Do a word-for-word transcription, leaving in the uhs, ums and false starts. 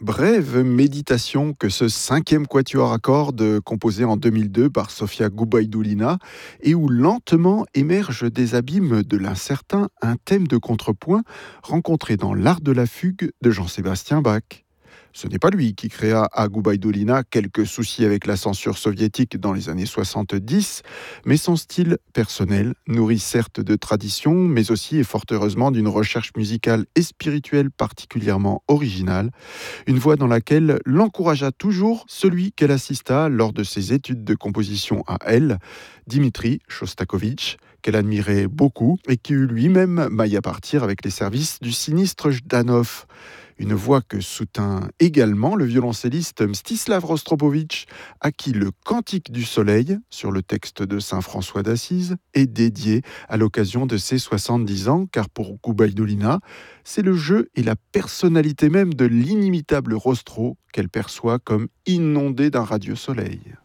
Brève méditation que ce cinquième quatuor à cordes composé en deux mille deux par Sofia Gubaidoulina et où lentement émerge des abîmes de l'incertain un thème de contrepoint rencontré dans l'art de la fugue de Jean-Sébastien Bach. Ce n'est pas lui qui créa à Gubaidoulina quelques soucis avec la censure soviétique dans les années soixante-dix, mais son style personnel, nourri certes de tradition, mais aussi et fort heureusement d'une recherche musicale et spirituelle particulièrement originale, une voix dans laquelle l'encouragea toujours celui qu'elle assista lors de ses études de composition à elle, Dimitri Shostakovich, qu'elle admirait beaucoup et qui eut lui-même maille à partir avec les services du sinistre Jdanov. Une voix que soutint également le violoncelliste Mstislav Rostropovitch, à qui le Cantique du Soleil, sur le texte de saint François d'Assise, est dédié à l'occasion de ses soixante-dix ans, car pour Gubaidoulina, c'est le jeu et la personnalité même de l'inimitable Rostro qu'elle perçoit comme inondé d'un radieux soleil.